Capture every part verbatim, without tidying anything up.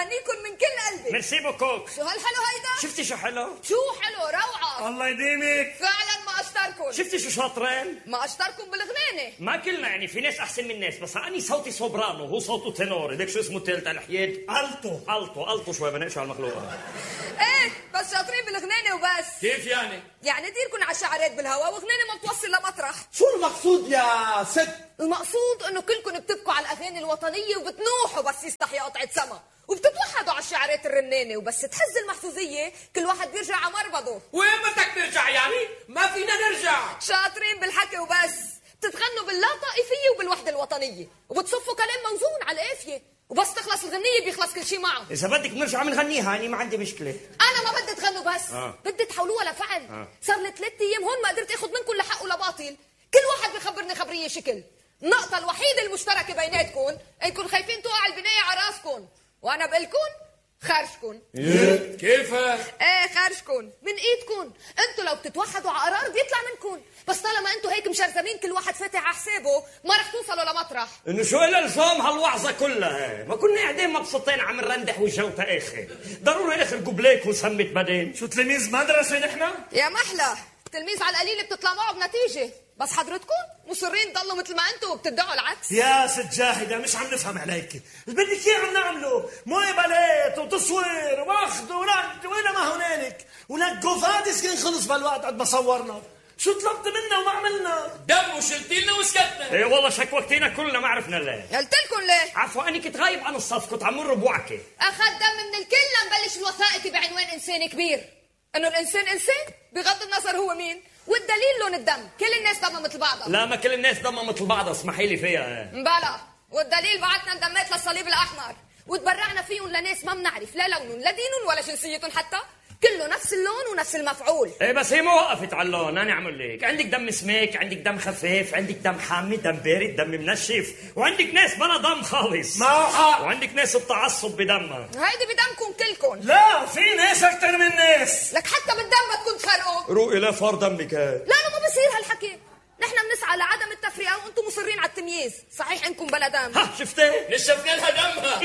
بهنيكم من كل قلبي. ميرسي بوكوك. شو هالحلو هيدا؟ شفتي شو حلو؟ شو حلو روعة. الله يديمك. فعلا ما اشتركم. شفتي شو شاطرين؟ ما اشتركم بالغنانة. ما كلنا يعني، في ناس احسن من ناس، بس اني صوتي سوبرانو هو صوته تنور. هيك شو اسمه تالت على الحياد؟ التو. التو التو شوي بنقش على المخلوقة. ايه بس شاطرين بالغنانة وبس. كيف يعني؟ يعني ديركن على شعرات بالهواء وغنانة ما بتوصل لمطرح. شو المقصود يا ست؟ المقصود انه كلكم بتبكوا على الاغاني الوطنية وبتنوحوا بس يستحي قطعة سما، وبتتوحدوا على الشعرات الرنانة، وبس تحز المحظوظية كل واحد بيرجع على مربضه. وين بدك نرجع يعني؟ ما فينا نرجع. شاطرين بالحكي وبس. بتتغنوا باللا طائفية وبالوحدة الوطنية، وبتصفوا كلام موزون على القافية، وبس تخلص الغنية بيخلص كل شيء معه. إذا بدك نرجع بنغنيها، أنا ما عندي مشكلة. أنا ما بدي تغنوا بس، آه. بدي تحولوها لفعل. آه. صار لي ثلاث أيام هون ما قدرت آخذ منكم لحق ولا باطل، كل واحد بيخبرني خبرية شكل. النقطة الوحيدة المشتركة بيناتكم إنكم خايفين توقع البناية على راسكم، وأنا بقلكم خارجكم. كيف؟ ايه خارجكم من ايدكم. انتوا لو بتتوحدوا على قرار بيطلع منكم، بس طالما انتوا هيك مشرذمين كل واحد فاتح على حسابه ما رح توصلوا لمطرح. انه شو إلها الفهم هالوعظة كلها؟ ما كنا قاعدين مبسوطين عم نرندح وجوتا اخي، ضروري اخر قبليك وسمت بعدين. شو تلاميذ مدرسة نحن؟ يا محلى التلميذ على القليل بتطلع معه بنتيجة، بس حضرتكم مصرين تضلوا مثل ما انتوا وبتدعوا العكس. يا ست جاهدة مش عم نفهم عليك، اللي بدك اياه عم نعمله، مويه باليت وتصوير واخذ ورد وإلى ما هنالك، ولك قفادس كان خلص بالوقت قد ما صورنا. شو طلبت منا وما عملنا؟ دم وشلتي لنا وسكتنا. ايه والله شكوكتينا كلنا ما عرفنا ليه. قلت لكم ليه؟ عفوا انا كنت غايب عن الصف، كنت عم مر بوعكه. اخذ دم من الكل لنبلش الوثائقي بعنوان انسان كبير. انه الانسان انسان بغض النظر هو مين، والدليل لون الدم، كل الناس دمها مثل بعضها. لا ما كل الناس دمها مثل بعضها، اسمحي لي فيها. مبلا، والدليل بعتنا ندمات للصليب الاحمر وتبرعنا فيهم لناس ما بنعرف لا لونهم لا دينهم ولا جنسيتهم حتى، كله نفس اللون ونفس المفعول. ايه بس هي ما وقفت على اللون، انا اعمل لك، عندك دم سميك، عندك دم خفيف، عندك دم حامي، دم بارد، دم منشف، وعندك ناس بلا دم خالص. ما هو حق. وعندك ناس التعصب بدمها. هيدي بدمكم كلكم. لا في ناس اكثر من ناس. لك حتى بالدم بدكم تفرقوا. روقي لا فار دمك. لا لا ما بصير هالحكي، نحن بنسعى لعدم التفرقه وانتم مصرين على التمييز، صحيح انكم بلا دم. ها شفتي؟ نشفنا لها دمها.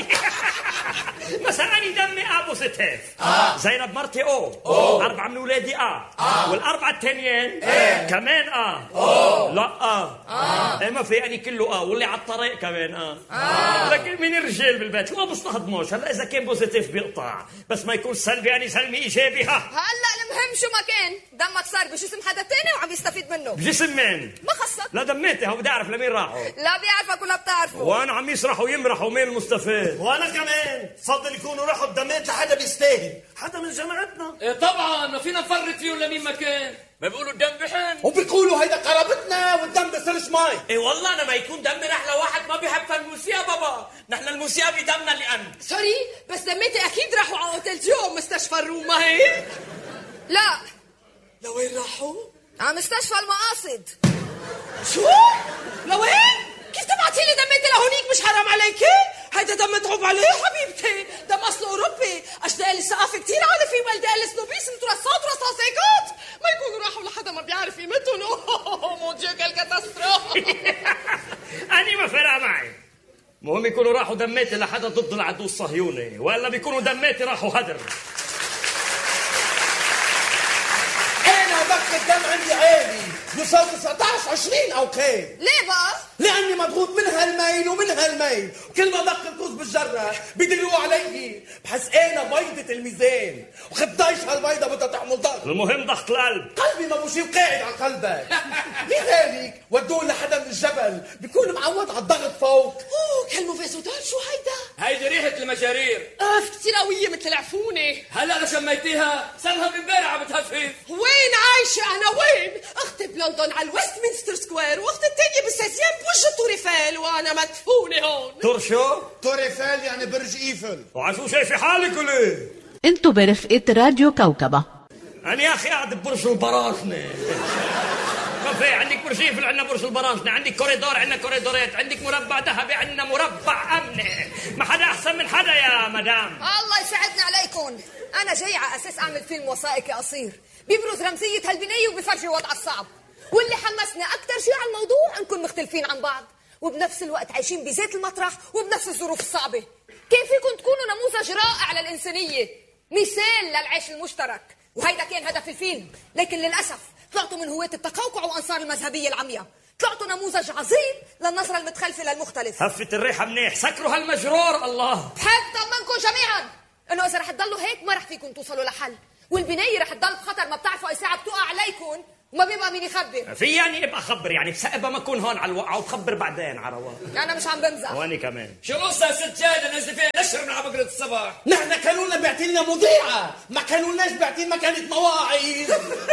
مثلا أنا دمي ا بوزيتيف. آه. زينب مرتي او. أوه. أربعة من ولادي ا. آه. والأربعة التانيين إيه. كمان ا. أوه. لا ا. آه. إيه ما في أنا كله ا، واللي على الطريق كمان ا. آه. لكن من الرجال بالبيت ما بيستهضموش، هلا إذا كان بوزيتيف بيقطع، بس ما يكون سلبي أنا سلمي إيجابي. ها هلا المهم شو ما كان دمك صار بجسم حدا تاني وعم يستفيد منه. بجسم مين؟ ما خصك. لا دميتي هو بدي أعرف لمين راحوا. لا بيعرفك ولا بتعرفه. وأنا عم يسرحوا ويمرحوا، مين المستفيد؟ وانا كمان بفضل يكونوا راحوا الدمات لحدا بيستاهل، حدا من جماعتنا. إيه طبعا ما فينا نفرط فيهم لمين ما كان، ما بيقولوا الدم بحن. وبيقولوا هيدا قرابتنا والدم بيصيرش مي. ايه والله انا ما يكون دمي راح لواحد ما بيحب الموسيقى بابا، نحن الموسيقى بدمنا لأن. سوري بس دميتي اكيد راحوا على اوتيل جو مستشفى الروما هيك. لا لوين راحوا؟ على مستشفى المقاصد. شو؟ لوين؟ كيف تبعتي لي دميتي لهونيك؟ مش حرام عليكي؟ هيدا دم متعوب عليه حبيبتي، دم اصله اوروبي، اشتاق الثقافه كثير على في والدي السنوبيس مترصات ورصاصيكات، ما يكونوا راحوا لحدا ما بيعرف قيمتهم. اوه مون ديو كال كاتاستروف. أنا ما فرق معي، المهم يكونوا راحوا دميتي لحدا ضد العدو الصهيوني، ولا بيكونوا دميتي راحوا هدر. انا ضغط الدم عندي عالي، يوصل تسعطعش عشرين او كان. ليه بقى؟ لاني مضغوط من هالميل ومن هالميل، وكل ما دق الكوز بالجره بدلوا علي، بحس انا بيضة الميزان، وخدايش هالبيضة بدها تعمل ضغط. المهم ضغط القلب. قلبي ما بوشي وقاعد على قلبك. لذلك ودوه لحدا من الجبل بيكون معود على الضغط فوق. اوه كالموفيزودال شو هيدا؟ هيدي ريحة المجارير. اف كثير قوية مثل العفونة. هلا لو شميتيها صارها من امبارح عم بتهفف. وين عايشة انا وين؟ اختي بلندن على الويستمنستر سكوير، واختي الثانية بالسيزيام بوجه توريفيل، وانا مدفونة هون. تور شو؟ توريفيل يعني برج ايفل. وعشو شايفة حالك ولا؟ انتو برفقة راديو كوكبة. أنا يا أخي قاعد ببرج البراجنة. ما في عندك برج ايفل، عندنا برج البراجنة، عندك كوريدور، عندنا كوريدورات، عندك مربع ذهبي، عندنا مربع أمني، ما حدا أحسن من حدا يا مدام. الله يسعدنا عليكم. أنا جاي على أساس أعمل فيلم وثائقي قصير بيبرز رمزية هالبنية وبيفرجي الوضع الصعب، واللي حمسنا أكثر شيء على الموضوع أنكم مختلفين عن بعض، وبنفس الوقت عايشين بزيت المطرح وبنفس الظروف الصعبة. كيف فيكم تكونوا نموذج رائع للإنسانية، مثال للعيش المشترك؟ وهيدا كان هدف الفيلم، لكن للأسف طلعتوا من هواة التقوقع وأنصار المذهبية العمياء. طلعتوا نموذج عظيم للنظرة المتخلفة للمختلف. هفت الريحة منيح، سكروا هالمجرور. الله بحب طمنكم جميعا انه اذا رح تضلوا هيك ما رح فيكم توصلوا لحل، والبنايه رح تضل بخطر، ما بتعرفوا اي ساعه بتوقع عليكم وما بيبقى مين يخبر. في يعني ابقى خبر، يعني بسقبها ما اكون هون على الوقعه وتخبر بعدين على رواق. انا مش عم بمزح. واني كمان. شو القصة يا ست جايدة نزل فيها نشر من على بقرة الصباح؟ نحن كانوا لنا بيعطينا مذيعة، ما كانوا لناش بيعطينا ما كانت مواعيد.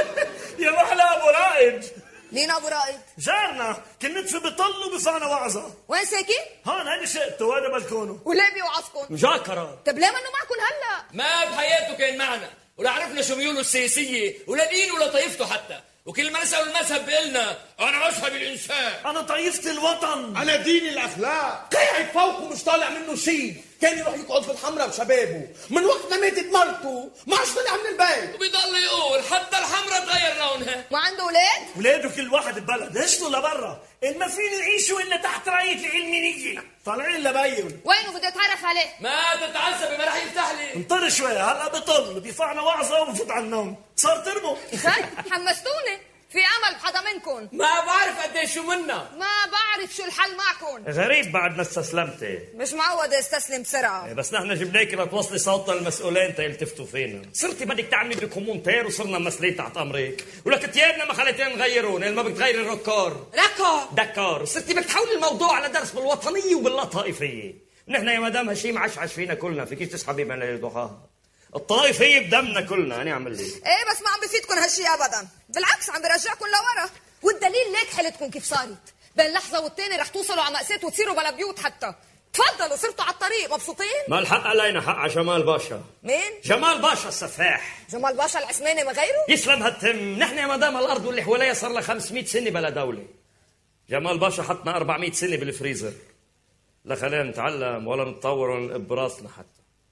يا محلى ابو رائد. مين ابو رائد؟ جارنا كنت في بطل وبفعنا وعظة. وين ساكن؟ هون هيدي شقته وهذا بلكونه. وليه بيوعظكم؟ مجاكرة. طب ليه منه معكم هلا؟ ما بحياته كان معنا، ولا عرفنا شو ميوله السياسية ولا دينه ولا طائفته حتى، وكل ما نسأل المذهب بيقلنا أنا مذهب الإنسان، أنا طائفة الوطن، أنا دين الأخلاق. قاعد فوق ومش طالع منه شيء. كان يروح يقعد في الحمرة بشبابه، من وقت ما ماتت مرته ما عادش طلع من البيت، وبيضل يقول حتى الحمرة تغير لونها. ما عنده اولاد؟ ولاده كل واحد ببلد، هشتوا لبرا، إن ما فينا نعيشوا إلا تحت راية العلمانية، طالعين لبين. وينه بدي اتعرف عليه؟ ما تتعذبي ما راح يفتح لي. انطر شوي، هلا بطل بيفعنا وعظة وفوت على النوم، صار تربو. خي حمستوني، في امل بحدا منكم. ما بعرف قديش شو منا. ما بعرف شو الحل معكم. غريب بعد ما استسلمتي. مش معود استسلم بسرعه. بس نحن جبناكي لتوصلي صوتنا للمسؤولين تيلتفتوا فينا. صرتي بدك تعملي بكومونتير وصرنا مسلين تحت امرك، ولك تيابنا ما خليتينا نغيرون، ما بدك تغيري الركار. ركار دكار، صرتي بدك تحولي الموضوع على درس بالوطنيه وبالطائفيه. نحن يا مدام هالشي معشعش فينا كلنا، فيكيش تسحبي من الضحاها. الطائفيه بدمنا كلنا، انا اعمل لي ايه بس ما عم بفيدكم هالشي ابدا، بالعكس عم برجعكم لورا، والدليل ليك حالتكم كيف صارت. بين لحظه والتانيه رح توصلوا على مأساة وتصيروا بلا بيوت حتى. تفضلوا صرتوا على الطريق مبسوطين؟ ما الحق علينا، حق على جمال باشا. مين؟ جمال باشا السفاح. جمال باشا العثماني ما غيره؟ يسلم هالتم، نحن يا مدام الارض واللي حواليها صار لها خمسمية سنه بلا دوله. جمال باشا حطنا أربعمية سنه بالفريزر، لا خلينا نتعلم ولا نتطور ولا نقب براسنا حتى.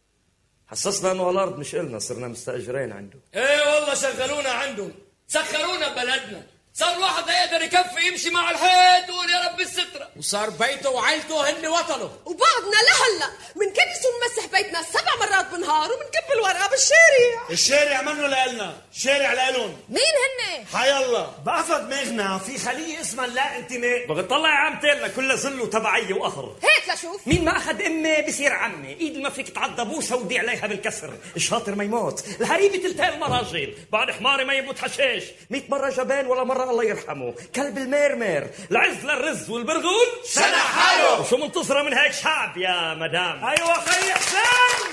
حسسنا انه الارض مش النا، صرنا مستاجرين عنده. ايه والله شغلونا عندهم، سخرونا ببلدنا، صار الواحد لا يقدر يكفي يمشي مع الحيط ويقول يا رب السترة، وصار بيته وعيلته هن وطنه. وبعضنا لهلا منكنس ونمسح بيتنا سبع مرات بالنهار ومنكب الورقه بالشارع. الشارع منه لإلنا، شارع لإلهم. مين هن؟ حي الله بقفى دماغنا في خلية اسمها لا انتماء. بغطلع يا عم تيلنا كلها ذل وتبعيه وقهر. هيك لشوف مين ما اخذ امي بصير عمي، ايد ما فيك تعضى بوسه ودي عليها بالكسر، الشاطر ما يموت، الهريبه تلتقي المراجل، بعد حماري ما يموت حشاش، مئة مره جبان ولا مره الله يرحمه، كلب الميرمير، العز للرز والبرغول شنع حاله. وشو منتصره من هيك شعب يا مدام؟ ايوه خي حسين.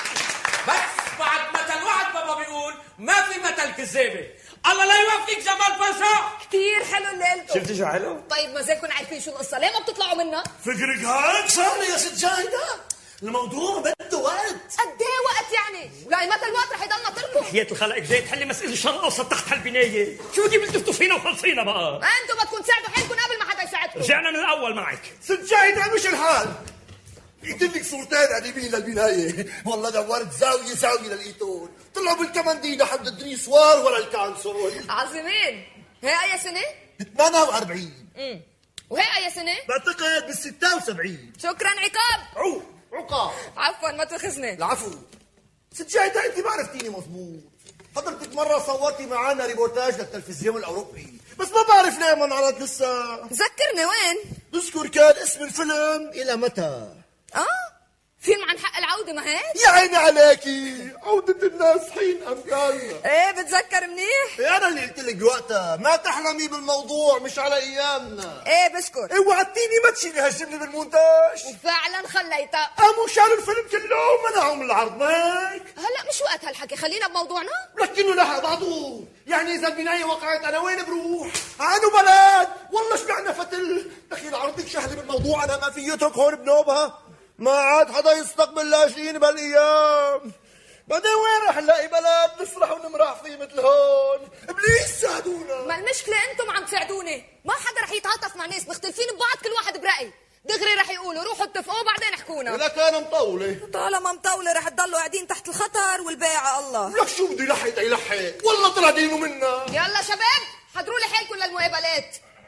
بس بعد مثل واحد بابا بيقول ما في مثل كذابه. الله لا يوفقك جمال باشا. كثير حلو اللي قلته. شفتي شو حلو؟ طيب ما زالكم عارفين شو القصه، ليه ما بتطلعوا منها؟ فكرك هيك صار لي يا ست جايدة، الموضوع بده وقت. قد ايه وقت يعني؟ ولا متى الوقت رح يضلنا تركوا؟ حياة الخلق جاي تحلي مسألة الشرق الأوسط تحت هالبناية، شو بدي بتفتوا فينا وخلصينا بقى؟ انتم بدكم تساعدوا حالكم قبل ما حدا يساعدكم. رجعنا من الأول معك. ست جايدة مش الحال. جبت لك صورتين قريبين للبناية، والله دورت زاوية زاوية للقيتون، طلعوا بالكمانديل حد الدريسوار ولا الكانسول. عظيمين. هي اي سنه؟ ثمانية وأربعين. امم وهي اي سنه؟ بعتقد بال ستة وسبعين. شكرا عقاب. عو عقاب. عفوا ما تاخذني. العفو. ست جايدة انت ما عرفتيني مضبوط. حضرتك مرة صورتي معنا ريبورتاج للتلفزيون الأوروبي، بس ما بعرف ليه ما انعرض لسه. ذكرني وين؟ بذكر كان اسم الفيلم إلى متى؟ اه فيلم عن حق العودة ما هيك؟ يا عيني عليكي، عودة الناس حين أمثالنا. ايه بتذكر منيح؟ إيه أنا اللي قلت لك وقتها ما تحلمي بالموضوع مش على أيامنا. ايه بذكر. إيه وعدتيني ما تشيلي هالشبلة بالمونتاج. وفعلا خليتها. قاموا شالوا الفيلم كله ومنعوا من العرض ماك. هلا مش وقت هالحكي، خلينا بموضوعنا. لكنه لها بعضه، يعني إذا البناية وقعت أنا وين بروح؟ عنو بلد، والله شبعنا فتل، دخيل عرضك شهلي بالموضوع أنا ما في يترك هون بنوبها. ما عاد حدا يستقبل لاجئين بهالايام. بعدين وين رح نلاقي بلد نسرح ونمرح فيه مثل هون؟ ابليس ساعدونا. ما المشكله انتم عم تساعدوني، ما حدا رح يتعاطف مع ناس مختلفين ببعض كل واحد براي، دغري رح يقولوا روحوا اتفقوا بعدين احكونا. لك انا مطوله. طالما مطوله رح تضلوا قاعدين تحت الخطر والبيع الله. لك شو بده يلحق يلحق، والله طلع دينه منا. يلا شباب حضروا لي حالكم للمقابلات.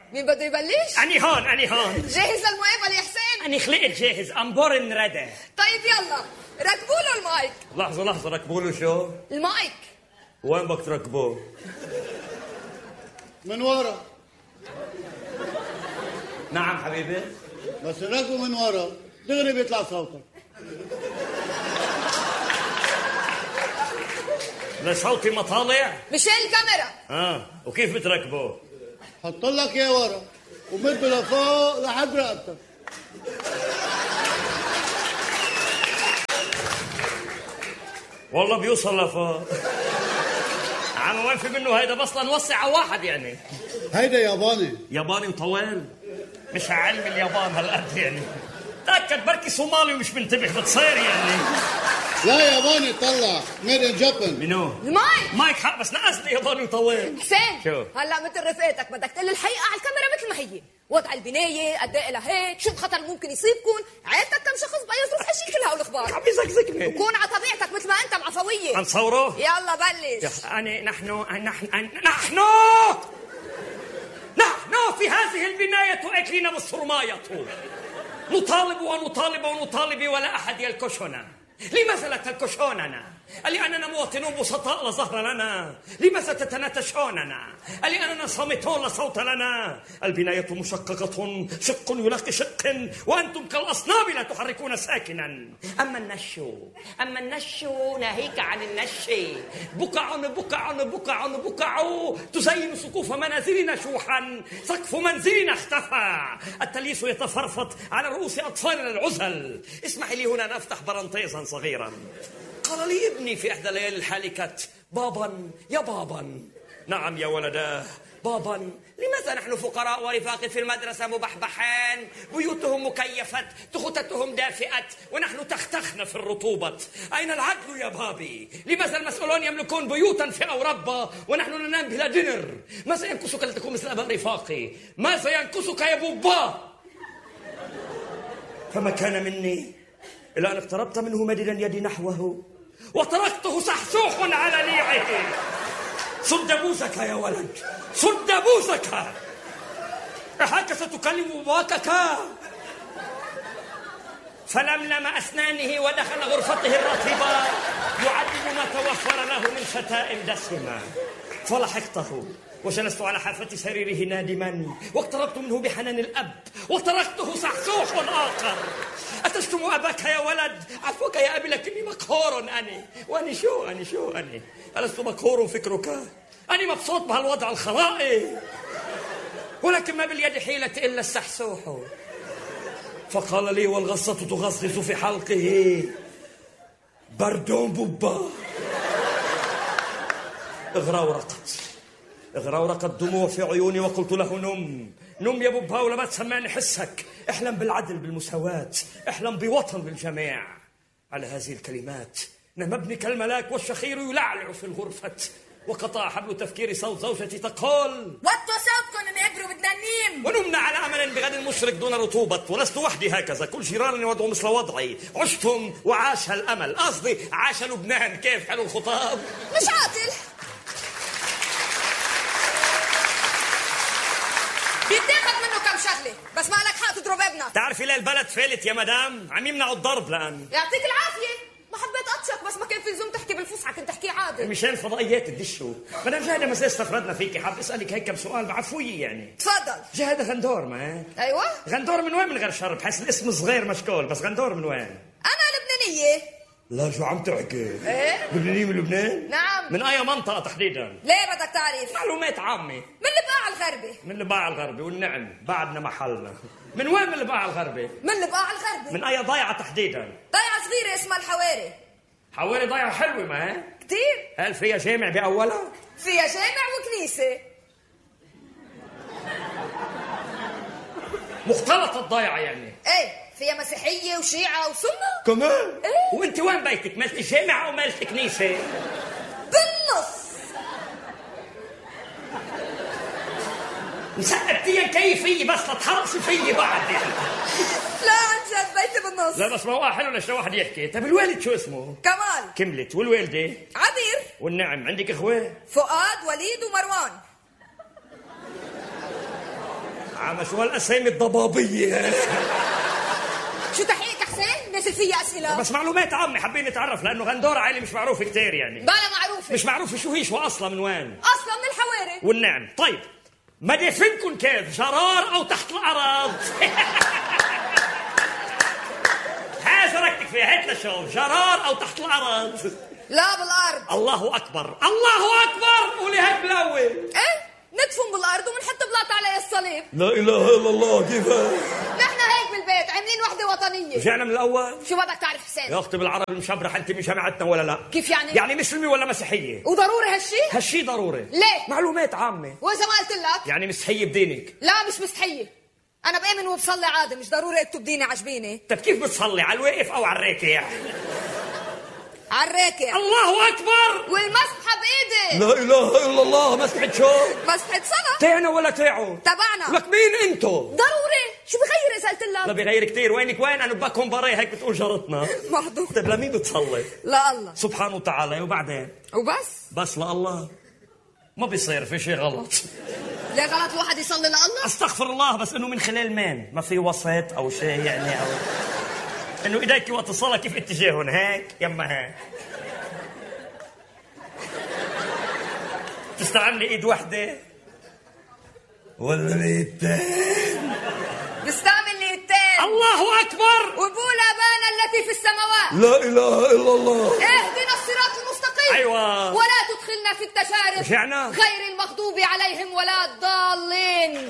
مين بده يبلش؟ أني هون أني هون. جاهز للمقابلة يا حسين؟ أني خلقت جاهز أمبور انردى. طيب يلا ركبوا له المايك. لحظة لحظة ركبوا له شو؟ المايك. وين بدك تركبوه؟ من ورا. نعم حبيبي. بس ركبوا من ورا دغري بيطلع صوتك. لصوتي ما طالع؟ مشان الكاميرا. اه وكيف بتركبوه؟ حط لك اياه ورا ومده لفوق لحد رقبتك. والله بيوصل لفوق. عم وين في منه هيدا بس لنوسع على واحد يعني. هيدا ياباني. ياباني وطويل؟ مش علم اليابان هالقد يعني. تأكد بركي صومالي ومش منتبه بتصير يعني. لا ياباني طلع ميد ان جابان. منو؟ المايك. مايك حق بس نقصني ياباني وطويل. حسين شو؟ هلا مثل رفقتك بدك تقول الحقيقة على الكاميرا مثل ما هي. وضع البناية قد ايه لهيك، شو الخطر ممكن يصيبكم، عيلتك كم شخص بقى يصرف حشي كل هالاخبار. عم يزقزقني. وكون على طبيعتك مثل ما انت معفوية. نصوره؟ يلا بلش. أنا نحن نحن نحن نحن في هذه البناية أكلين بالصرماية نطالب ونطالب ونطالب ولا أحد يلكشنا. لماذا لا تلكشوننا؟ لأننا مواطنون بسطاء لا ظهر لنا. لماذا تتناتشوننا؟ لأننا صامتون لا صوت لنا. البناية مشققة، شق يلاقي شق، وأنتم كالأصنام لا تحركون ساكنا. أما النش أما النش ناهيك عن النش. بقع بقع بقع بقع تزين سقوف منازلنا شوحا. سقف منزلنا اختفى. التليس يتفرفط على رؤوس أطفالنا العزل. اسمحي لي هنا نفتح برنطيزا صغيرا. قال لي ابني في إحدى الليالي الحالكة: بابا يا بابا. نعم يا ولداه بابا. لماذا نحن فقراء ورفاق في المدرسة مبحبحان، بيوتهم مكيفة، تخوتتهم دافئة، ونحن تختخن في الرطوبة؟ أين العدل يا بابي؟ لماذا المسؤولون يملكون بيوتا في أوروبا ونحن ننام بلا دينر؟ ماذا ينقصك لتكون مثل أبا رفاقي؟ ماذا ينقصك يا بوبا؟ فما كان مني إلا أن اقتربت منه مددا يدي نحوه وتركته صحصوح على نيعه. سد بوسك يا ولد، سد بوسك. أهكذا ستكلم باباك؟ فلملم أسنانه ودخل غرفته الرطبة يعدد ما توفر له من شتائم دسمة. فلحقته وجلست على حافة سريره نادما واقتربت منه بحنان الأب وتركته صحصوح آخر. أتشتم أباك يا ولد؟ عفوك يا أبي لكني مقهور أني. وأني شو أني شو أني ألست مقهور فكرك؟ أني مبسوط بهالوضع الخرائي، ولكن ما باليد حيلة إلا السحسوح. فقال لي والغصة تغصص في حلقه: بردون بوبا. اغراورقت اغراورقت دموع في عيوني وقلت له: نم نم يا بوبا ولا ما تسمعني حسك. احلم بالعدل بالمساواة، احلم بوطن بالجميع. على هذه الكلمات نم ابني كالملاك والشخير يلعلع في الغرفة، وقطع حبل تفكير صوت زوجتي تقول: وطوا صوتكم نقدروا بدنا ننيم. ونمنا على أمل بغد مشرق دون رطوبة. ولست وحدي هكذا، كل جيراني وضعوا مثل وضعي. عشتم وعاش هالأمل، قصدي عاش لبنان. كيف حلو الخطاب؟ مش عاطل. بيتاخد منه كم شغله، بس ما لك حق تضرب ابنك. تعرفي ليه البلد فالت يا مدام؟ عم يمنعوا الضرب الآن. يعطيك العافيه. ما حبيت اطشك بس ما كان في لزوم تحكي بالفصحى، كنت تحكي عادي. مشان فضائيات تدشوا. مدام جهده مساء استفردنا فيكي، حاب اسالك هيك كم سؤال بعفويه يعني. تفضل. جهده غندور ما ايوه غندور من وين؟ من غير شر بحس الاسم صغير مشكول، بس غندور من وين؟ انا لبنانيه. لا شو عم تحكي؟ ايه لبنانيه من لبنان؟ نعم. من اي منطقه تحديدا؟ ليه بدك تعرف؟ معلومات عامه. من البقاع الغربي. من البقاع الغربي، والنعم بعدنا محلنا. من وين من البقاع الغربي؟ من البقاع الغربي. من اي ضيعه تحديدا؟ ضيعه صغيره اسمها الحواري. حوالي ضيعه حلوه ما كتير. هل فيها جامع باولها؟ فيها جامع وكنيسه. مختلطه الضيعه يعني. ايه فيها مسيحيه وشيعه وسنه كمان. ايه. وانت وين بيتك؟ مالت جامع او مالت كنيسه؟ بالنص. مسقبتيها كيفية بس لتحرصي فيي بعد يعني. لا عن جد بيتي بالنص. لا بس موضوع حلو ليش واحد يحكي. طيب الوالد شو اسمه؟ كمال. كملت. والوالدة؟ عبير. والنعم عندك اخوة؟ فؤاد وليد ومروان. عم شو هالاسامي الضبابيه؟ شو تحقيق حسين؟ نازل فيها اسئله بس معلومات عامه حابين نتعرف لانه غندوره عائله مش معروفه كتير يعني. بلا معروفه. مش معروفه شو هي شو اصلا من وين؟ اصلا من الحواري. والنعم. طيب مدافنكم كيف؟ جرار او تحت الارض؟ هاي شاركتك فيها، هات لشوف جرار او تحت الارض؟ لا بالارض. الله اكبر الله اكبر. قولي هيك بالاول. ايه ندفن بالارض وبنحط بلاط عليه الصليب. لا اله الا الله. كيف نحن هيك بالبيت عاملين وحده وطنيه. رجعنا من الاول. شو بدك تعرف حسين؟ يا اختي بالعربي المشبرح انت من جامعتنا ولا لا؟ كيف يعني؟ يعني مسلمه ولا مسيحيه؟ وضروري هالشي؟ هالشي ضروري. ليه؟ معلومات عامه. واذا ما قلت لك؟ يعني مسيحيه بدينك؟ لا مش مستحيه. انا بامن وبصلي عادي، مش ضروري اكتب ديني عجبيني. طيب كيف بتصلي؟ على الواقف او على الراكع؟ على الراكع. الله اكبر. والمسحه بايدي. لا اله الا الله. مسحه شو؟ مسحه صلاه. تاعنا ولا تاعه؟ تبعنا. لك مين انتو؟ ضروري. شو بغير اذا قلت لك؟ لا بغير كثير. وينك وين؟ انا بكون بري هيك بتقول جارتنا. مهضوم. طيب لمين بتصلي؟ لا الله سبحانه وتعالى. وبعدين؟ وبس. بس لله ما بيصير في شيء غلط. ليه غلط الواحد يصلي لله؟ استغفر الله، بس انه من خلال مين؟ ما في وسط او شيء يعني، او انه ايديك وقت الصلاه كيف اتجاههم؟ هيك يما هيك. تستعملي ايد وحده ولا ايدتين؟ بستعمل ايدتين. الله اكبر. وبقول ابانا التي في السماوات. لا اله الا الله. اهدنا الصراط المستقيم. ايوه. ولا تدخلنا في التجارب. مش يعني؟ غير المغضوب عليهم ولا الضالين.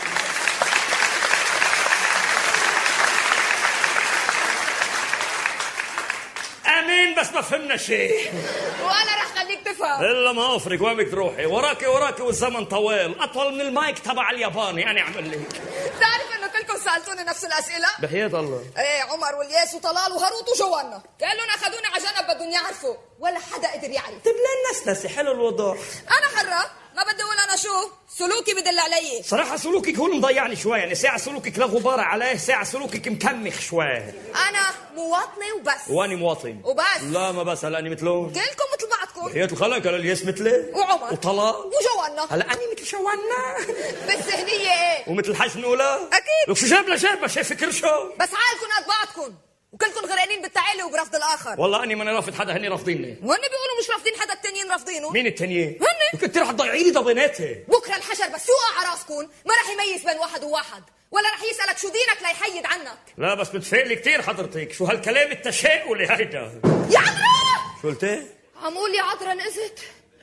امين. بس ما فهمنا شيء. وانا رح خليك تفهم. الا ما افرق. وين بدك تروحي؟ وراكي وراكي والزمن طويل، اطول من المايك تبع الياباني. انا اعمل لك. بتعرف انه كلكم سالتوني نفس الاسئله؟ بحياة الله. ايه عمر والياس وطلال وهاروت وجوانا قالوا لنا اخذونا على جنب بدهم يعرفوا، ولا حدا قدر يعرف. طيب ليه الناس ناسي؟ حلو الوضوح. انا حره، ما بدي اقول انا شو سلوكي بدل علي. صراحة سلوكك هو مضيعني شوي، يعني ساعة سلوكك لا غبار عليه، ساعة سلوكك مكمخ شوي. انا مواطنه وبس. واني مواطن وبس. لا ما بس. هلا اني مثلون. كلكم مثل بعضكم. بحياة الخلق. هلا الياس مثلي وعمر وطلال وجوانا. هلا اني مثل شوانا. بس هنية ايه؟ ومثل حسن ولا اكيد. لك شو جاب لجاب شايف فكر شو؟ بس عالكم قد بعضكم وكلكم غرقانين بالتعالي وبرفض الاخر. والله اني ماني رافض حدا، هني رافضيني. وهن بيقولوا مش رافضين حدا، التانيين رافضينه. مين التانيين؟ هن. كنت رح تضيعي لي ضبيناتي. بكره الحشر بس يوقع على راسكم ما رح يميز بين واحد وواحد، ولا رح يسالك شو دينك ليحيد عنك. لا بس بتفائلي كثير حضرتك. شو هالكلام التشاؤلي هيدا؟ يا عذرا. شو قلتي؟ عم قول يا عذرا نقزت.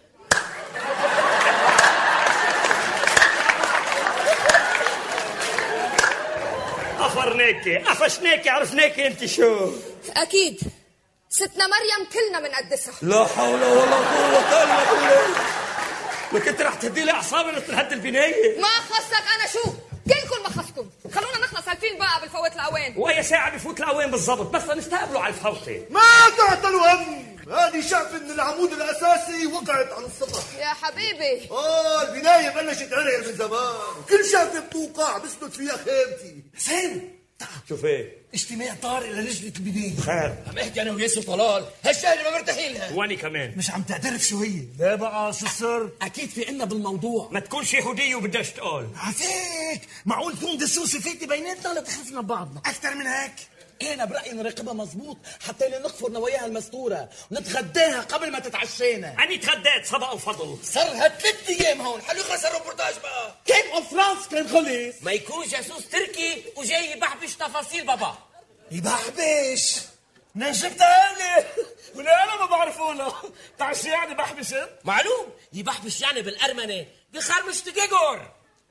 قفرناكي قفشناكي عرفناكي انت شو. اكيد ستنا مريم كلنا بنقدسها. لا حول ولا قوة الا بالله. لك انت رح تهدي لي اعصابي مثل هد البناية. ما خصك انا شو؟ كلكم ما خصكم. خلونا نخلص هالفيلم بقى بالفوت الاوان. واي ساعة بفوت الاوان بالضبط، بس نستقبلوا على الفوتة. ما تعتلوا هم. هذه شقفة من العمود الأساسي وقعت على السطح. يا حبيبي. آه البناية بلشت عرق من زمان، وكل شقفة بتوقع بسند فيها خيمتي. حسين تعال. شوف ايه؟ اجتماع طارئ للجنة البناية. خير. عم احكي انا وياسر وطلال هالشغله ما مرتاحين لها. واني كمان. مش عم تعترف شو هي؟ لا بقى شو السر؟ اكيد في عنا بالموضوع. ما تكونش يهودية وبدهاش تقول. عفيك معقول تكون دسوسة فيتي بيناتنا ولا تخفنا ببعضنا؟ أكثر من هيك. انا برايي نراقبها مزبوط حتى نخفر نواياها المستوره ونتغداها قبل ما تتعشينا. اني تغديت سبق وفضل. صار ثلاث ايام هون، حلو يخلص الروبورتاج بقى. كيف اوف فرانس كان خلص؟ ما يكون جاسوس تركي وجاي يبحبش تفاصيل بابا. يبحبش؟ من جبتها لي؟ ولا انا ما بعرفونا. تعال شو يعني بحبش؟ معلوم يبحبش يعني بالارمنه بخرمش تجيجور.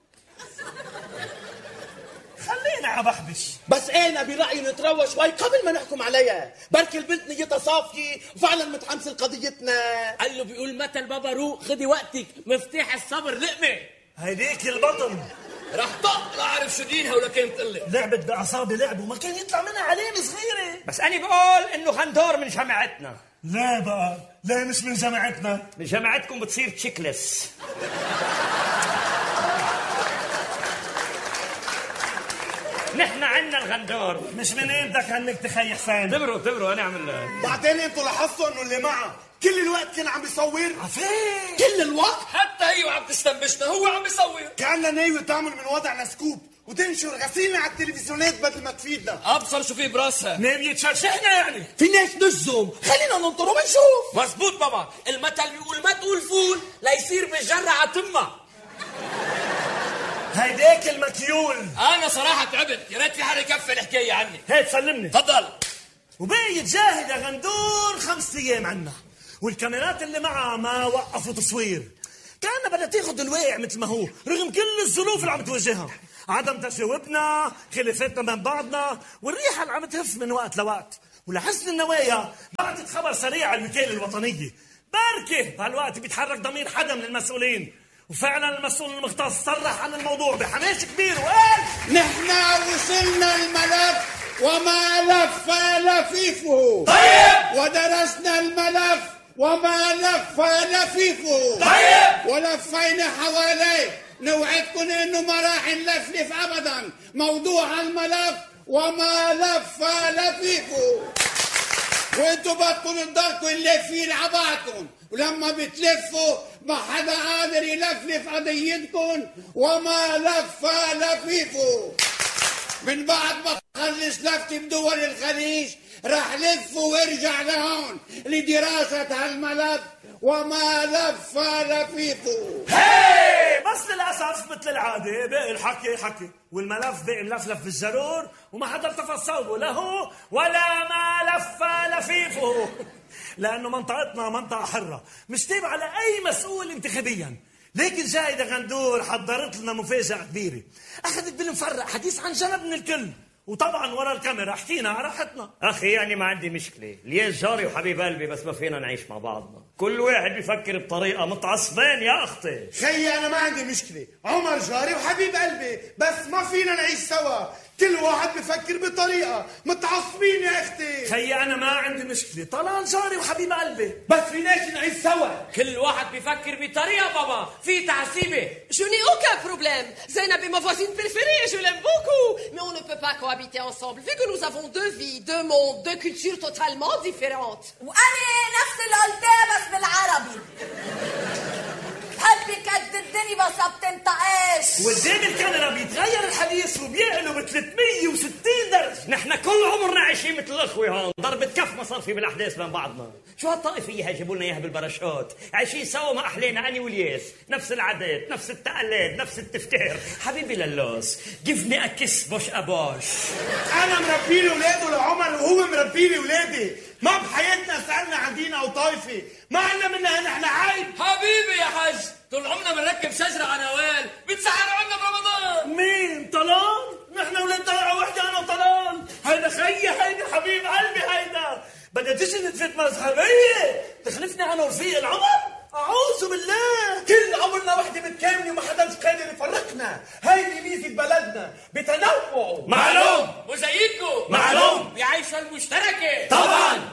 خلينا على بحبش. بس انا برايي نتروى شوي قبل ما نحكم عليها، بركي البنت نيتها صافيه وفعلا متحمسه لقضيتنا. قال له بيقول متى البابا روق خدي وقتك، مفتاح الصبر لقمه. هيديك البطن راح طق لا اعرف شو دينها ولا كانت تقلي. لعبت باعصابي لعب وما كان يطلع منها علامه صغيره. بس أنا بقول إنه غندور من جماعتنا. لا بقى لا مش من جماعتنا. من جماعتكم بتصير تشيكلس. نحن عنا الغندور. مش من ايدك عنك تخي حسين. تبروا تبروا أنا أعمل. بعدين انتوا لاحظتوا انه اللي معه كل الوقت كان عم بيصور. عفيف كل الوقت. حتى هي وعم تستنبشنا هو عم بيصور. كأنها ناوي تعمل من وضعنا سكوب وتنشر غسيلنا على التلفزيونات بدل ما تفيدنا. ابصر شو في براسها. نام يتشرشحنا يعني. فيناش نجزم، خلينا ننطر ونشوف. مزبوط بابا، المثل بيقول ما تقول فول ليصير بالجرة على تمه. هيداك المكيول. انا صراحه تعبت، يا ريت في حدا يكفي الحكايه عني. هيك سلمني. تفضل. وباقي تجاهد يا غندور خمس ايام عنا، والكاميرات اللي معها ما وقفوا تصوير. كأنها بدها تاخذ الواقع مثل ما هو، رغم كل الظروف اللي عم تواجهها، عدم تجاوبنا، خلافاتنا بين بعضنا، والريحه اللي عم تهف من وقت لوقت. ولحسن النوايا بعتت خبر سريع على الوكاله الوطنيه، بركه بهالوقت بيتحرك ضمير حدا من المسؤولين. وفعلا المسؤول المختص صرح عن الموضوع بحماس كبير وقال: نحن وصلنا الملف وما لف لفيفه. طيب. ودرسنا الملف وما لف لفيفه. طيب. ولفينا حواليه. نوعدكم انه ما راح نلفلف ابدا موضوع الملف وما لف لفيفه. وانتوا بدكم تضلكم نلفين على بعضكم، ولما بتلفوا ما حدا قادر يلفلف قضيتكم وما لف لفيفه. من بعد ما تخلص لفتي بدول الخليج راح لف وارجع لهون لدراسة هالملف وما لف لفيفه. هي بس للأسف مثل العادة باقي الحكي حكي، والملف باقي ملفلف بالزرور وما حدا التفت صوبه لا هو ولا ما لف لفيفه. لأنه منطقتنا منطقة حرة مش تابعة لأي مسؤول انتخابيا. لكن جايدة غندور حضرت لنا مفاجأة كبيرة، أخذت بالمفرق حديث عن جنب من الكل، وطبعا ورا الكاميرا حكينا على راحتنا. اخي يعني ما عندي مشكله، ليش جاري وحبيب قلبي، بس ما فينا نعيش مع بعضنا. كل واحد بيفكر بطريقه، متعصبين يا اختي. خيي انا ما عندي مشكله، عمر جاري وحبيب قلبي، بس ما فينا نعيش سوا. كل واحد بفكر بطريقه، متعصبين يا اختي. خيي انا ما عندي مشكله، طلال جاري وحبيب قلبي، بس فيناش نعيش سوا. كل واحد بيفكر بطريقه بابا، في تعصيبه. Je n'ai aucun problème. Zainab est ma voisine préférée et je l'aime beaucoup. Mais on ne peut pas cohabiter ensemble vu que nous avons deux vies, deux mondes, deux cultures totalement différentes. وأنا نفس اللي قلتها بس بالعربي. بحب كددني بس ما بتنطقش. وقدام الكاميرا بيتغير الحديث وبيقلب ب ثلاثمية وستين درجة. نحن كل عمرنا عايشين مثل الاخوه هون، ضربة كف ما صار في بالاحداث بين بعضنا. شو هالطائفيه جابوا لنا اياها بالباراشوت، عايشين سوا ما احلينا انا والياس، نفس العادات، نفس التقاليد، نفس التفكير. حبيبي للوس، give me a kiss بوش ابوش. انا مربي لي اولاده لعمر وهو مربي لي اولادي، ما بحياتنا سالنا عن دين او طائفه، ما عنا منها نحن عايب. حبيبي يا حاج، طول عمرنا بنركب شجره على نوال، بتسحروا عنا برمضان. مين؟ طلال؟ نحن ولاد دلعه وحده انا وطلال. هيدا خيي، هيدا حبيب قلبي، هيدا بدها تجي نتفت مذهبيه تخلفني انا ورفيق العمر؟ اعوذ بالله. كل عمرنا وحده متكامله وما حدا قادر يفرقنا. هيدي ميزه بلدنا بتنوعه. معلوم. وزيكم معلوم. بعيشة المشتركه. طبعا.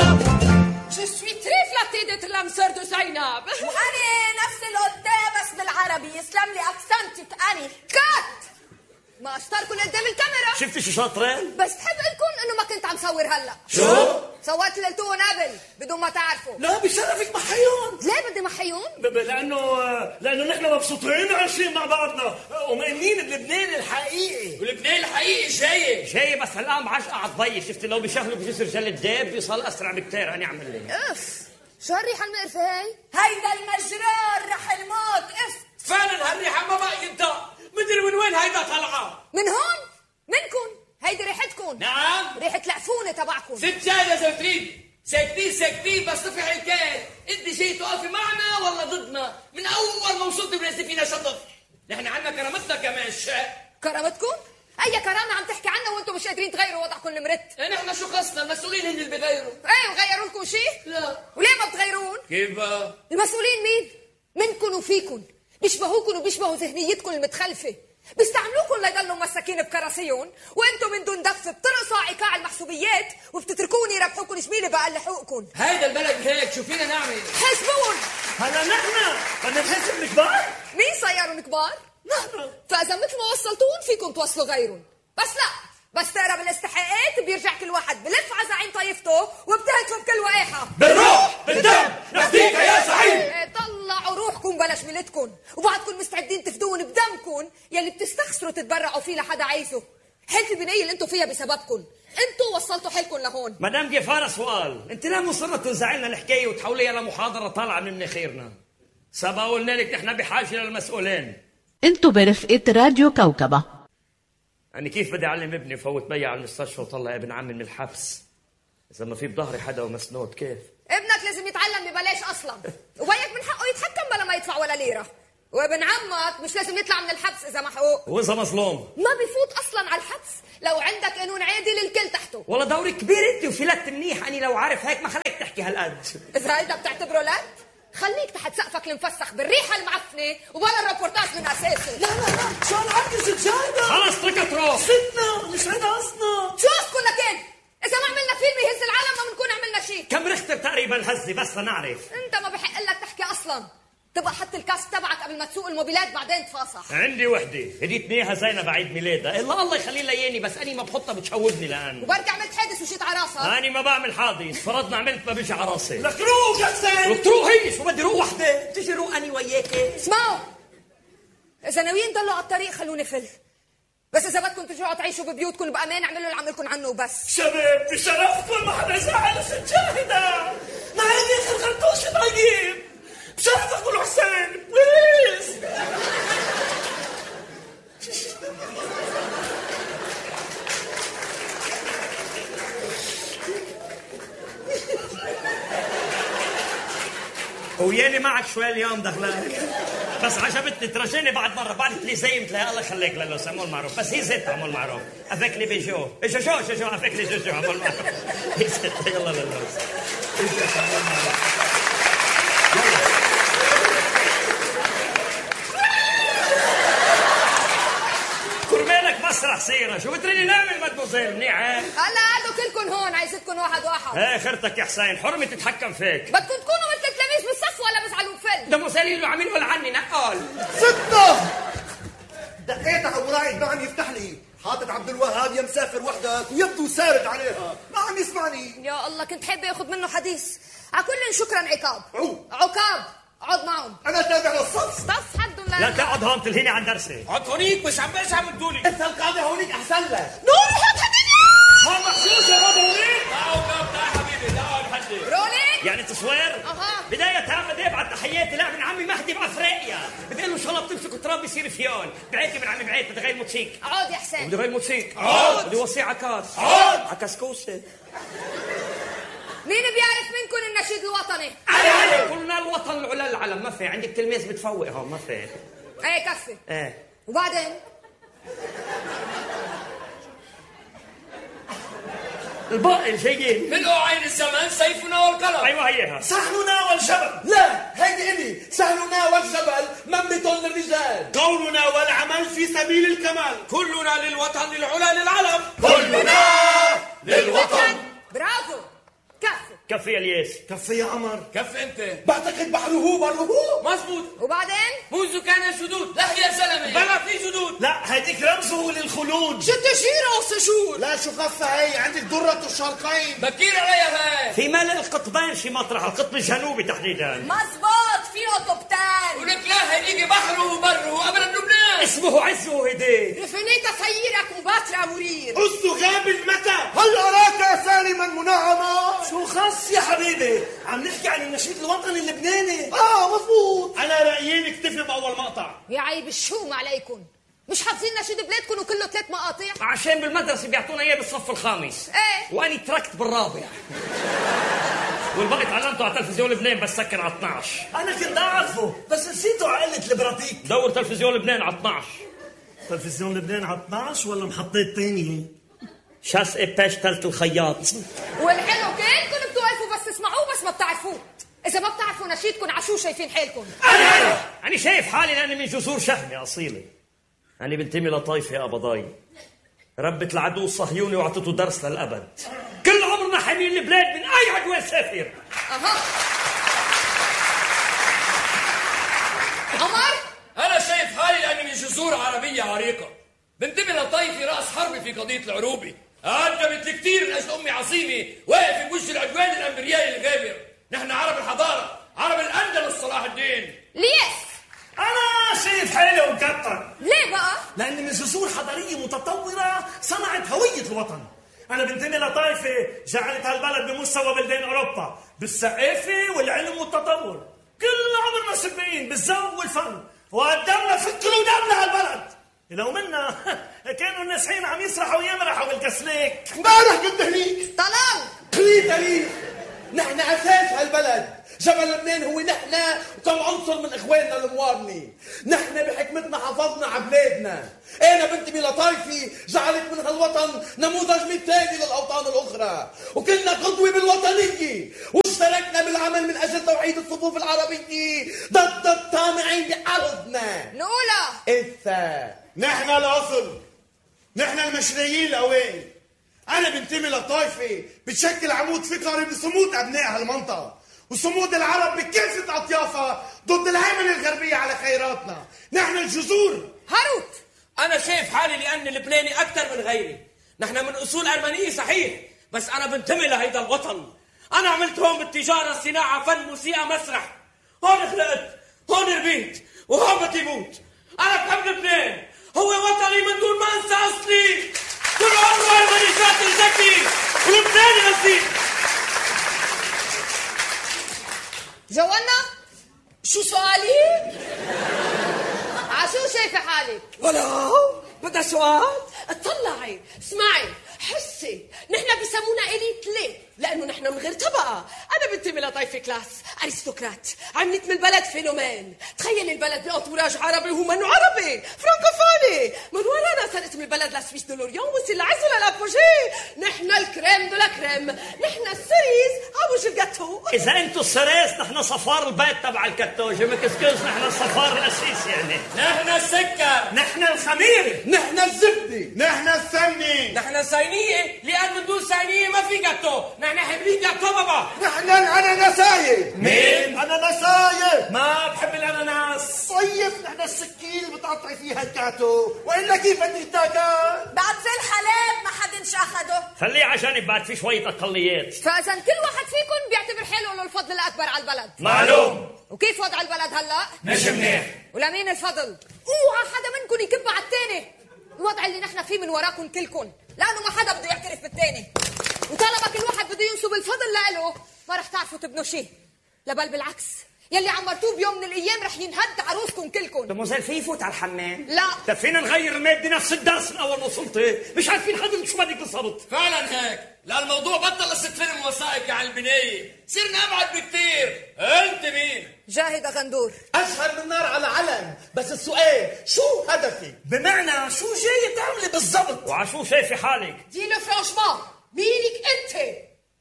Je suis très flattée d'être l'âme sœur de Zainab. وأنا نفس اللي قلتها بس بالعربي. يسلم لي أكسنتك أنا. كات ما اشتركوا قدام الكاميرا. شفتي شو شاطرين؟ بس بحب لكم انه ما كنت عم صور هلا. شو؟ صورت لقيتوهم قبل بدون ما تعرفوا. لا بشرفك محيون. ليه بدي محيون؟ لانه لانه نحن مبسوطين عايشين مع بعضنا ومؤمنين بلبنان الحقيقي. ولبنان الحقيقي جاي جاي بس هالقام عشقة على الضي. شفتي لو بيشغلوا بجسر جلد ديب بيوصل اسرع بكتير. انا اعمل ليه؟ اف شو هالريحه المقرفه هي؟ هيدا المجرار رح الموت. اف فعلا هالريحه ما بقى ينطق. مدري من وين هيدا طالعه. من هون؟ منكم؟ هيدي ريحتكم. نعم ريحه العفونه تبعكم. ست جاية زي تريد. ساكتين ساكتين بس طفي حكاية. انت جاي تقفي معنا ولا ضدنا؟ من اول ما وصلت بنزل فينا شطف. نحن عنا كرامتنا كمان شيء. كرامتكم؟ اي كرامه عم تحكي عنها وانتم مش قادرين تغيروا وضعكم المرت؟ نحن شو قصنا؟ المسؤولين هن اللي بيغيروا. ايه وغيروا لكم شيء؟ لا. وليه ما بتغيرون؟ كيف بقى؟ المسؤولين مين؟ منكم وفيكم. بيشبهوكم وبيشبهوا ذهنيتكم المتخلفه. بيستعملوكم ليضلوا مساكين بكراسيون وانتم من دون دف بترقصوا على ايقاع المحسوبيات وبتتركوني يربحوكم زميلي بقى لحقوقكم. هيدا البلد هيك، شو فينا نعمل؟ حاسبون. هلا نحن بدنا نحاسب الكبار؟ مين صيروا الكبار؟ نحن. فاذا مثل ما وصلتون فيكم توصلوا غيرهم. بس لا، بس تقرب الاستحقاقات بيرجع كل واحد بلف على زعيم طائفته وبتهتفوا بكل وقاحه. بالروح بالدم نفديك يا زعيم. ايه طلعوا روحكم بلا شميلتكم وبعدكم مستعدين تفدون بدمكم يلي بتستخسروا تتبرعوا فيه لحالكم. فيها بسببكم. انتوا وصلتوا حالكم لهون. مدام جيفارة سؤال، انت ليه مصرة تنزعي لنا الحكايه وتحوليها لمحاضره طالعه من مناخيرنا؟ سبق قلنا لك نحن بحاجه للمسؤولين. انتوا برفقة راديو كوكبة. أنا كيف بدي أعلم ابني فوت بيا على المستشفى وطلع ابن عمي من الحبس إذا ما في بظهري حدا ومسنود؟ كيف؟ ابنك لازم يتعلم ببلاش أصلا، وبيك من حقه يتحكم بلا ما يدفع ولا ليرة، وابن عمك مش لازم يطلع من الحبس إذا محقوق. وإذا مظلوم ما بفوت أصلا على الحبس لو عندك قانون عادل الكل تحته. والله دوري كبير أنت وفلت منيح. أنا لو عارف هيك ما خليك تحكي هالقد. إذا هيدا بتعتبره لد خليك تحت سقفك المفسخ بالريحة المعفنة وبلا الرابورتاج من أساسه. لا لا لا شو هالعكس ستجاهدة؟ خلص تركت روح ستنا مش هيدا قصدنا. شو قصدكم لكن؟ إذا ما عملنا فيلم يهز العالم ما بنكون عملنا شيء. كم رختر تقريبا هزي بس لنعرف. أنت ما بحق لك تحكي أصلا. تبقى حط الكاس تبعك قبل ما تسوق الموبيلات بعدين تفاصح. عندي وحدة هديتنيها زينب عيد ميلادها، إلا الله يخلي لها ياني بس أنا ما بحطها بتشوبني لأن وبركي عملت حادث وشيت على راسك. أنا ما بعمل حادث، فرضنا عملت ما بيجي على راسي. لك روح يا حسين. لك تروحي شو بدي روح وحدة؟ تيجي روح أنا وياك. اسمعوا، إذا ناويين ضلوا على الطريق خلوني فل، بس إذا بدكم ترجعوا تعيشوا ببيوتكم بأمان اعملوا اللي عملكم عنه وبس. شباب بشرفكم ما حدا زعل ستجاهدة. ما عندي خرطوش طيب. بشرفك قولوا حسين بليز. وياني معك شوي اليوم دخلك بس عجبتني ترجيني بعد مرة بعد لي زي مثل الله يخليك للو سمول معروف بس هي زيت عمول معروف افيك لي بيجو جو جو جو جو افيك لي جو جو عمول معروف هي زيت يلا للو كرمالك مسرح سيرة شو بتريني نعمل مدموزيل منيحة؟ هلا قعدوا كلكم هون عايزتكم واحد واحد. ايه خيرتك يا حسين حرمة تتحكم فيك. بدكم تكونوا مثل التلاميذ بالصف ولا بزعلوا بفل؟ دموزيل اللي عم ينقل عني نقال. ستة دقيتها ورايد ما عم يفتح لي. حاطط عبد الوهاب يا مسافر وحدك ويبدو سارد عليها ما عم يسمعني. يا الله كنت حابة ياخذ منه حديث. على كل شكرا عقاب. عو. عقاب اقعد معهم. انا تابع للصف. صف حد ولا لا تقعد هون تلهيني عن درسي. اقعد هونيك مش عم بس عم تقولي. انت القاعدة هونيك احسن لك. نور حط حديث. ها مخصوص يا بابا هونيك. تعالوا تعالوا حبيبي تعالوا حدي. رولينج. يعني تصوير؟ اها. بداية بدي ابعت تحياتي لابن عمي مهدي بافريقيا، بدي له ان شاء الله بتمسكوا تراب بيصير فيون، بعيتي من عمي بعيت بدي غير موتسيك. اقعد يا حسين. بدي غير موتسيك. اقعد. بدي وصي عكاس. اقعد. عكاسكوسة. مين بيعرف منكم النشيد الوطني؟ علي كلنا الوطن العلا العلم ما في عندك تلميذ بتفوق هون ما في. ايه كفي. ايه وبعدين؟ الباقي جايين. ملؤوا عين الزمن سيفنا والقلم. ايوه هيها. سهلنا والجبل. لا هيدي إلي سهلنا والجبل منبت للرجال. قولنا والعمل في سبيل الكمال. كلنا للوطن للعلا للعلم. كلنا للوطن. برافو. كفي. كفي يا الياس. كفي يا عمر. كف انت. بعتقد بحره بره. مزبوط. وبعدين؟ منذ كان شدود لا يا زلمه بلا في جدود. لا هيديك رمزه للخلود. جد شيرة سجود. لا شو خفة هي عندك درة الشرقين. بكير عليها هاي. في ملء القطبين شي مطرح القطب الجنوبي تحديدا. مزبوط فيه طبتان. ولك لا هيجي بحره وبره ابدا لبنان. اسمه عز وهديه. رفنيت خيرك مباترة مرير. أسو غاب المتى. هل أراك سالما منعما؟ شو خص يا حبيبي؟ عم نحكي عن النشيد الوطني اللبناني. اه مضبوط. أنا رأيي نكتفي بأول مقطع. يا عيب الشوم عليكم. مش حافظين نشيد بلادكم وكله ثلاث مقاطع؟ عشان بالمدرسة بيعطونا إياه بالصف الخامس. ايه. وأني تركت بالرابع. والباقي تعلمته على تلفزيون لبنان بس سكر على اثنعش. أنا كنت أعرفه بس نسيته على قلة البراتيك. دور تلفزيون لبنان على اثنعش. تلفزيون لبنان على اثنعش ولا محطات تانية؟ شاس إباش تلت الخياط. والحلو كلكم بتوقفوا بس تسمعوه بس ما بتعرفوه. إذا ما بتعرفوا نشيدكم عشو شايفين حالكم. أنا أنا شايف حالي لأني من جذور شهمة أصيلة. أنا بنتمي لطائفة أبضاي. ربت العدو الصهيوني وعطته درس للأبد. كل عمرنا حامين البلاد من أي عدوان سافر. أها. عمر؟ انا شايف حالي لاني من جذور عربيه عريقه. بنتمي لطائفه راس حربي في قضيه العروبه. قدمت لي كثير من اجل امي عظيمه واقف بوجه العدوان الامبريالي الغابر. نحن عرب الحضاره، عرب الاندلس صلاح الدين. ليش؟ أنا شايف حالي ومكتر. ليه بقى؟ لأن من جذور حضارية متطورة صنعت هوية الوطن. أنا بنتمي لطائفة جعلت هالبلد بمستوى بلدان أوروبا بالثقافة والعلم والتطور. كل عمرنا سباقين بالذوق والفن، وقدمنا فكر ودمنا هالبلد. لو منا كانوا الناسحين عم يسرحوا ويمرحوا بالكسليك. امبارح كنت هنيك. طلال خلي تاريخ. نحن اساس هالبلد. جبل لبنان هو نحن وكم عنصر من اخواننا الموارني. نحن بحكمتنا حافظنا على بلادنا. انا بنتمي لطائفي جعلت من هالوطن نموذج مثالي للاوطان الاخرى، وكلنا قدوه بالوطنيه، واشتركنا بالعمل من اجل توحيد الصفوف العربيه ضد الطامعين بارضنا. نقولها إثا نحن الاصل، نحن المشريين الاوائل. انا بنتمي لطائفه بتشكل عمود فقري بصمود ابناء هالمنطقه وصمود العرب بكافه اطيافها ضد الهيمنه الغربيه على خيراتنا. نحن الجذور. هاروت انا شايف حالي لاني لبناني اكثر من غيري. نحن من اصول ارمنيه صحيح، بس انا بنتمي لهيدا الوطن. انا عملت هون بالتجاره، صناعه، فن، موسيقى، مسرح. هون خلقت، هون ربيت، وهون بدي موت. انا بحب لبنان، هو وطني من دون ما انسى اصلي. كل عمره ارمني شاطر ذكي ولبناني اصيل. جوانا شو سؤالي؟ عشو شايفة حالك؟ ولو بدها سؤال؟ اطلعي، اسمعي، حسي، نحن بيسمونا إليت ليه؟ لأنه نحن من غير طبقة. أنا بنتمي لطائفة كلاس، أرستقراط، عملت من البلد فينومين. تخيل البلد بأنتوراج عربي وهو منه عربي، فرانكوفوني. من ورانا صارت من البلد لسويس دو لوريون وصل لعز للأبوجي. نحن الكريم دو لا كريم، نحن السريز عوج الجاتو. إذا أنتوا السريس نحن صفار البيت تبع الكتوجة، مكسكوز نحن الصفار الأسيس يعني. نحن السكر، نحن الخميرة، نحن الزبدة، نحن السمنه، نحن الصينيه، لان من دون صينيه ما في جاتو. نحن حبلين جاتو بابا. نحن الاناناسايه. مين؟ اناناسايه. ما بحب الأناناس. طيب نحن السكين اللي بتقطعي فيها الكاتو، والا كيف بدي تاكل؟ بعد في الحلال ما حدنش أخده. خليه عشان بعد في شوية أقليات. فإذا كل واحد فيكم بيعتبر حاله له الفضل الأكبر على البلد. معلوم. وكيف وضع البلد هلا؟ مش منيح. ولمين الفضل؟ اوعى حدا منكم يكب على الثاني. الوضع اللي نحن فيه من وراكم كلكم، لأنه ما حدا بده يعترف بالثاني. وطالما كل واحد بده ينسب الفضل لإله ما رح تعرفوا تبنوا شيء. لا بل بالعكس، يلي عمرتوه بيوم من الأيام رح ينهد عروسكم كلكم. دموزيل في يفوت على الحمام؟ لا. طب فينا نغير المادة نفس الدرس من أول ما وصلت؟ مش عارفين حضرتك شو بدك بالضبط. فعلا هيك، لا الموضوع بطل قصة فيلم وثائقي على البناية، صرنا أبعد بكتير. أنت مين؟ جاهد غندور. أشهر من نار على علم، بس السؤال شو هدفي؟ بمعنى شو جاي تعملي بالضبط؟ وعشو شايفة حالك؟ دينا فرانشمان، مينك أنت؟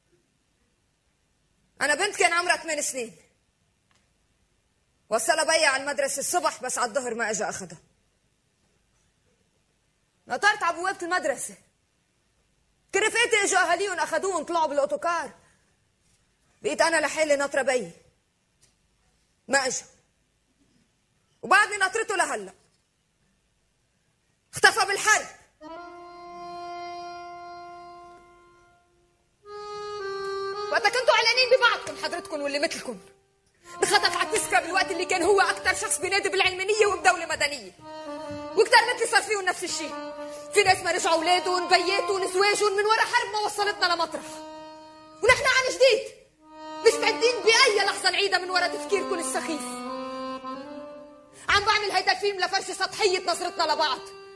أنا بنت كان عمرها ثمان سنين، وصلها بيا على المدرسة الصبح، بس على الظهر ما أجا أخدها. نطرت على بوابة المدرسة، كرفاتي اجوا أهاليهم أخدوهم طلعوا بالأوتوكار. بقيت أنا لحالي ناطرة بيي، ما أجا، وبعدني ناطرته لهلا. اختفى بالحرب. وقتها كنتوا علانين ببعضكم حضرتكم واللي مثلكم. بخطف على التذكرة بالوقت اللي كان هو أكثر شخص بينادي بالعلمانية وبدولة مدنية، وكتار مثلي صار فيهم نفس الشيء. في ناس ما رجعوا أولادهم بياتهم زواجهم من وراء حرب ما وصلتنا لمطرح، ونحن عن جديد مستعدين بأي لحظة نعيدها من وراء تفكيركم السخيف. عم بعمل هيدا الفيلم لفرش سطحية نظرتنا لبعض.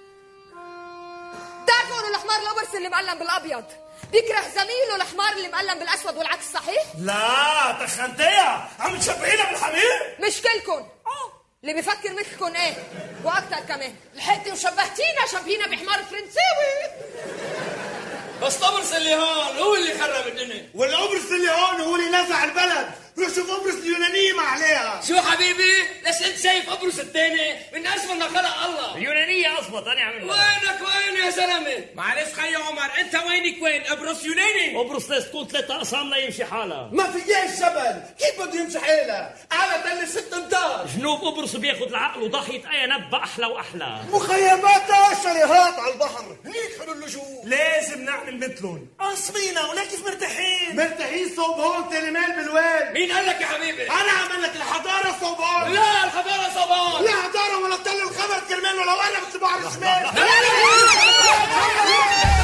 بتعرفوا انه الحمار الأبرص اللي مقلم بالأبيض بيكره زميله الحمار اللي مقلم بالأسود والعكس صحيح؟ لا تخنتيها، عم تشبهينا بالحمير؟ مش كلكن، اللي بيفكر مثلكن ايه واكتر كمان. لحقتي وشبهتينا، شبهينا بحمار فرنساوي. بس القبرص اللي هون هو اللي خرب الدنيا. والقبرص اللي هون هو اللي نزع البلد. روح شوف قبرص اليونانية ما عليها. شو حبيبي؟ ليش انت شايف قبرص الثاني؟ من اسفل ما خلق الله. اليونانية اضبط، انا عمل وينك وين يا زلمه؟ معلش خي عمر، انت وينك وين؟ قبرص يوناني؟ قبرص لازم تكون ثلاثة اقسام ليمشي حالها. ما فياش جبل، كيف بده يمشي حالها؟ على تل ست امتار. جنوب قبرص بياخذ العقل وضحية اي نبأ احلى واحلى. مخيماتها شاليهات على البحر، هنيك حلو اللجوء. لازم نعمل مثلهم، قاصمينا ولا كيف مرتاحين؟ مرتاحين صوب هون تلمال بالوال. مين قال لك يا حبيبي؟ انا عمل لك الحضاره صوبان. لا الحضاره صوبان. لا حضاره ولا تل الخبر كرمال لو انا بصباع الشمال. لا لا لا